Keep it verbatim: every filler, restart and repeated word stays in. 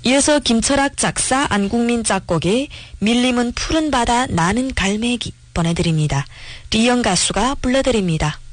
이어서 김철학 작사, 안국민 작곡의 밀림은 푸른 바다 나는 갈매기 보내드립니다. 리영 가수가 불러드립니다.